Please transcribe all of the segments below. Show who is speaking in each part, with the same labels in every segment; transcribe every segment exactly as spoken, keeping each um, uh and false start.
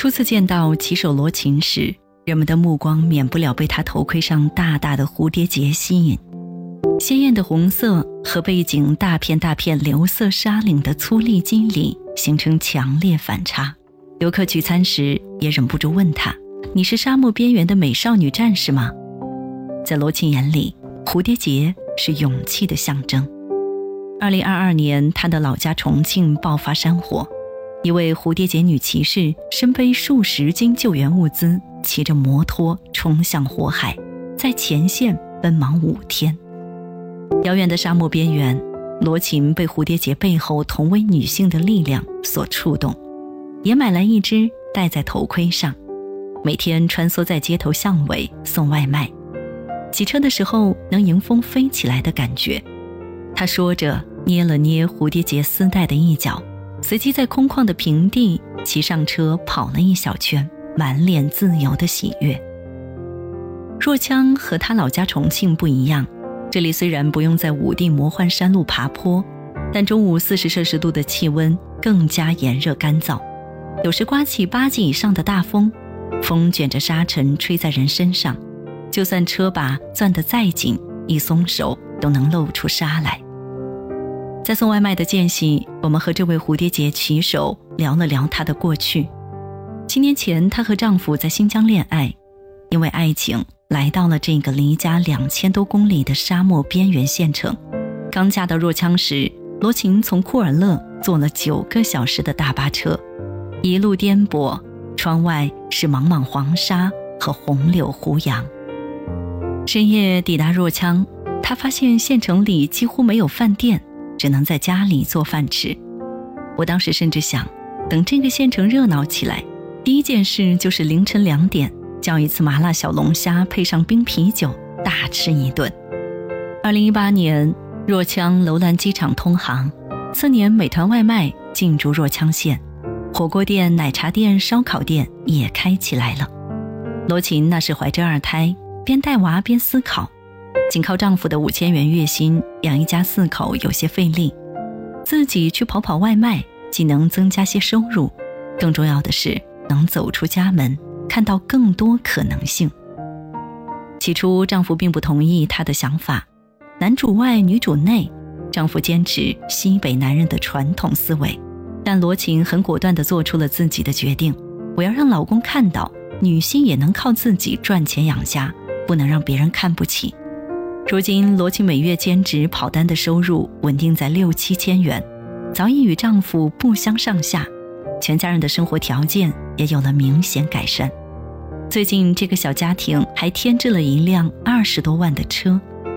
Speaker 1: 初次见到骑手罗琴时，人们的目光免不了被他头盔上大大的蝴蝶结吸引。鲜艳的红色和背景大片大片流色纱领的粗粝肌理形成强烈反差。游客聚餐时也忍不住问他，你是沙漠边缘的美少女战士吗？在罗琴眼里，蝴蝶结是勇气的象征。二零二二年，他的老家重庆爆发山火，一位蝴蝶结女骑士身背数十斤救援物资，骑着摩托冲向火海，在前线奔忙五天。遥远的沙漠边缘，罗琴被蝴蝶结背后同为女性的力量所触动，也买来一只戴在头盔上，每天穿梭在街头巷尾送外卖。骑车的时候能迎风飞起来的感觉。他说着，捏了捏蝴蝶结丝带的一角，随即在空旷的平地骑上车跑了一小圈，满脸自由的喜悦。若羌和他老家重庆不一样，这里虽然不用在五地魔幻山路爬坡，但中午四十摄氏度的气温更加炎热干燥，有时刮起八级以上的大风，风卷着沙尘吹在人身上，就算车把攥得再紧，一松手都能露出沙来。在送外卖的间隙，我们和这位蝴蝶结骑手聊了聊她的过去。七年前，她和丈夫在新疆恋爱，因为爱情来到了这个离家两千多公里的沙漠边缘县城。刚嫁到若羌时，罗琴从库尔勒坐了九个小时的大巴车，一路颠簸，窗外是茫茫黄沙和红柳胡杨。深夜抵达若羌，她发现县城里几乎没有饭店，只能在家里做饭吃。我当时甚至想，等这个县城热闹起来，第一件事就是凌晨两点叫一次麻辣小龙虾配上冰啤酒，大吃一顿。二零一八年，若羌楼兰机场通航，次年美团外卖进驻若羌县，火锅店、奶茶店、烧烤店也开起来了。罗琴那时怀着二胎，边带娃边思考，仅靠丈夫的五千元月薪养一家四口有些费力，自己去跑跑外卖，既能增加些收入，更重要的是能走出家门，看到更多可能性。起初丈夫并不同意她的想法，男主外女主内，丈夫坚持西北男人的传统思维，但罗琴很果断地做出了自己的决定，我要让老公看到女性也能靠自己赚钱养家，不能让别人看不起。如今罗琴每月兼职跑单的收入稳定在六七千元，早已与丈夫不相上下，全家人的生活条件也有了明显改善。最近这个小家庭还添置了一辆二十多万的车。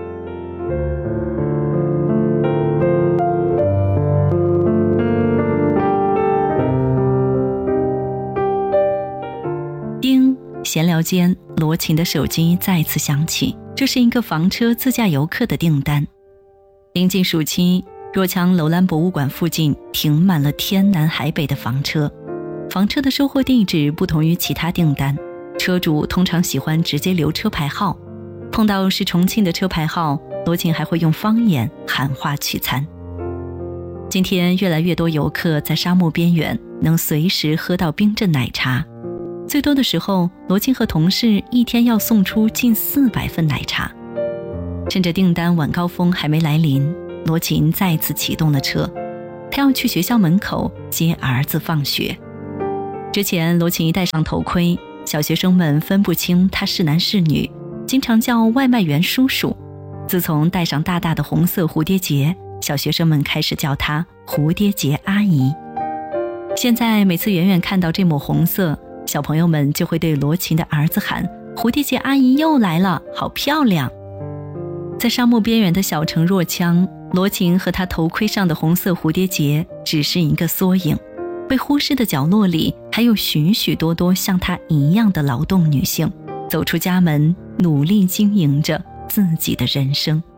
Speaker 1: 叮，闲聊间，罗琴的手机再次响起，这是一个房车自驾游客的订单。临近暑期，若羌楼兰博物馆附近停满了天南海北的房车，房车的收货地址不同于其他订单，车主通常喜欢直接留车牌号，碰到是重庆的车牌号，罗琴还会用方言喊话取餐。今天越来越多游客在沙漠边缘能随时喝到冰镇奶茶，最多的时候，罗琴和同事一天要送出近四百份奶茶。趁着订单晚高峰还没来临，罗琴再次启动了车，她要去学校门口接儿子放学。之前罗琴一戴上头盔，小学生们分不清她是男是女，经常叫外卖员叔叔。自从戴上大大的红色蝴蝶结，小学生们开始叫她蝴蝶结阿姨。现在每次远远看到这抹红色，小朋友们就会对罗琴的儿子喊，蝴蝶结阿姨又来了，好漂亮。在沙漠边缘的小城若羌，罗琴和她头盔上的红色蝴蝶结只是一个缩影，被忽视的角落里还有许许多多像她一样的劳动女性，走出家门，努力经营着自己的人生。